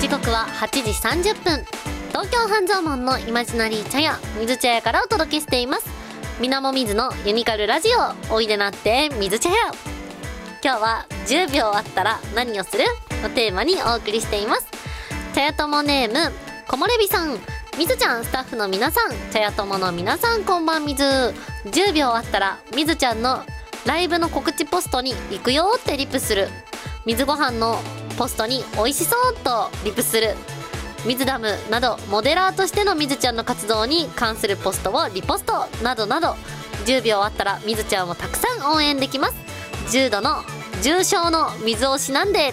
時刻は8時30分。東京半蔵門のイマジナリー茶屋水茶屋からお届けしています。みなもみずのユニカルラジオ、おいでなって水茶屋。今日は10秒あったら何をするをテーマにお送りしています。茶屋友ネームこもれびさん、みずちゃん、スタッフの皆さん、茶屋友の皆さん、こんばんみず。10秒あったらみずちゃんのライブの告知ポストに行くよってリプする。水ご飯のポストに美味しそうとリプする。水ダムなどモデラーとしてのみずちゃんの活動に関するポストをリポストなどなど、10秒あったらみずちゃんをたくさん応援できます。10度の重症の水をしなんで